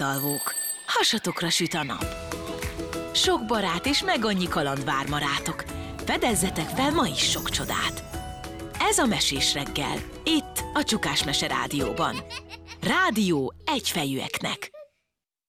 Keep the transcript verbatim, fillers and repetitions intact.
Fiatalvók, hasatokra süt a nap. Sok barát és meg annyi kaland vár ma rátok. Fedezzetek fel ma is sok csodát. Ez a Mesés reggel, itt a Csukás Mese Rádióban. Rádió egyfejűeknek.